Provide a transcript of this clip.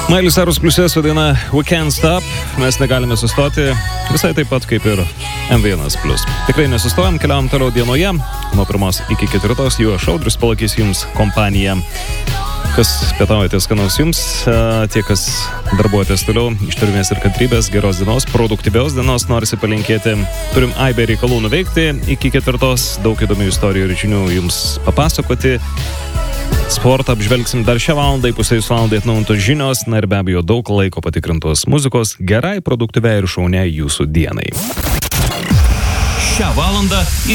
Miley Cyrus pliusė su daina We Can't Stop, mes negalime sustoti, visai taip pat kaip ir M1+. Tikrai nesustojam, keliavam toliau dienoje, nuo 1 iki 4, jų aš Audrius palakys jums kompaniją. Kas pietaujate skanaus jums, tie, kas darbuojatės toliau, ištvermės ir kantrybės, geros dienos, produktyvios dienos, norisi palinkėti. Turim aibę reikalų nuveikti iki 4, daug įdomių istorijų ir žinių jums papasakoti. Sportą apžvelgsim dar šią valandą, pusės valandai atnaujintos žinios, na ir be abejo daug laiko patikrintos muzikos, gerai, produktyviai ir šauniai jūsų dienai. Šią valandą